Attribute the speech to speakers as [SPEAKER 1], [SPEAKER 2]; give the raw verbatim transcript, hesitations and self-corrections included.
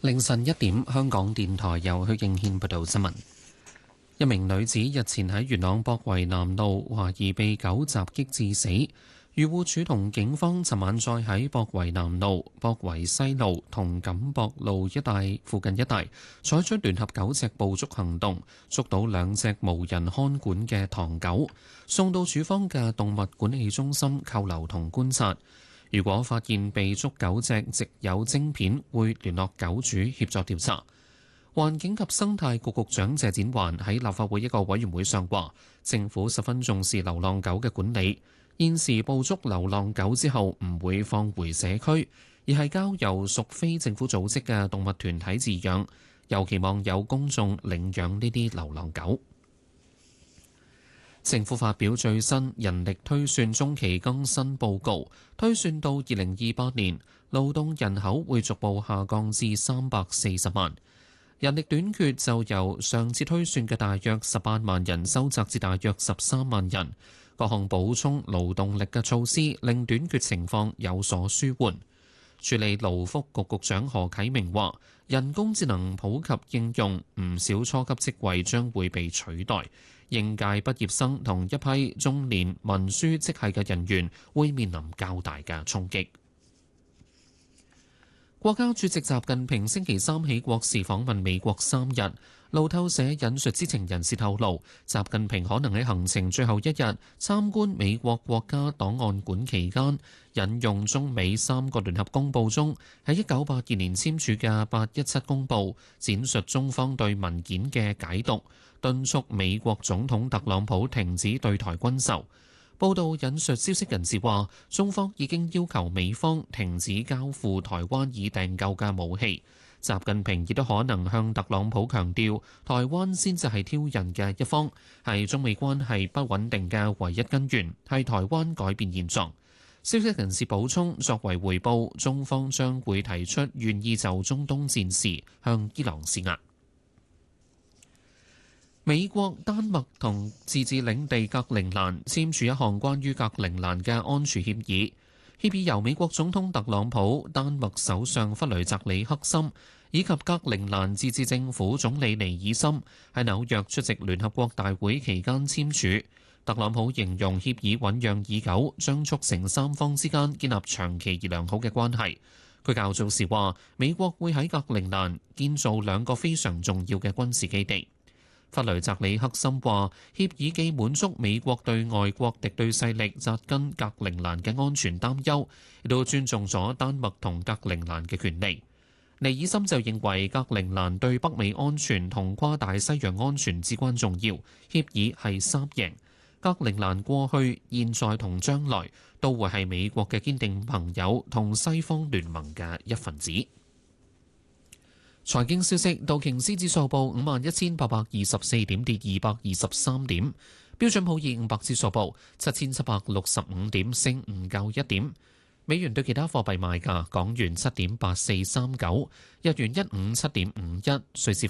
[SPEAKER 1] 凌晨一點，香港電台由許敬軒報道新聞。一名女子日前喺元朗博圍南路懷疑被狗襲擊致死，漁護署同警方尋晚再喺博圍南路、博圍西路同錦博路一帶附近一帶採取聯合狗隻捕捉行動，捉到兩隻無人看管嘅唐狗，送到署方嘅動物管理中心扣留同觀察。如果發現被捉狗隻植有晶片，會聯絡狗主協助調查。環境及生態局局長謝展寰喺立法會一個委員會上話，政府十分重視流浪狗嘅管理，現時捕捉流浪狗之後唔會放回社區，而係交由屬非政府組織嘅動物團體飼養，又期望有公眾領養呢啲流浪狗。政府發表最新人力推算中期更新報告，推算到二零二八年，勞動人口會逐步下降至三百四十萬，人力短缺就由上次推算嘅大約十八萬人收窄至大約十三萬人。各項補充勞動力嘅措施令短缺情況有所舒緩。處理勞福局局長何啟明話，人工智能普及應用，唔少初級職位將會被取代。應屆畢業生同一批中年文書職系嘅人員會面臨較大嘅衝擊。國家主席習近平星期三起國事訪問美國三日。路透社引述知情人士透露，習近平可能喺行程最後一日參觀美國國家檔案館期間，引用中美三個聯合公報中喺一九八二年簽署嘅八一七公報，闡述中方對文件嘅解讀，敦促美國總統特朗普停止對台軍售。報道引述消息人士話，中方已經要求美方停止交付台灣已訂購嘅武器。習近平亦都可能向特朗普強調，台灣先至係挑釁嘅一方，係中美關係不穩定嘅唯一根源，係台灣改變現狀。消息人士補充，作為回報，中方將會提出願意就中東戰事向伊朗施壓。美國、丹麥同自治領地格陵蘭簽署一項關於格陵蘭嘅安全協議。協議由美國總統特朗普、丹麥首相弗雷澤里克森以及格陵蘭自治政府總理尼爾森喺紐約出席聯合國大會期間簽署。特朗普形容協議醞釀已久，將促成三方之間建立長期而良好嘅關係。佢較早時話，美國會喺格陵蘭建造兩個非常重要嘅軍事基地。弗雷澤里克森話，協議既滿足美國對外國敵對勢力扎根格陵蘭嘅安全擔憂，亦都尊重咗丹麥同格陵蘭嘅權利。尼爾森就認為格陵蘭對北美安全同跨大西洋安全至關重要，協議係三贏。格陵蘭過去、現在同將來都會係美國嘅堅定朋友同西方聯盟嘅一份子。財經消息，道瓊斯指數報五萬一千八百二十四點，跌二百二十三點；標準普爾五百指數報七千七百六十五點，升唔夠一點。美元對其他貨幣賣價：港元七點八四三九，日元一五七點五一，瑞士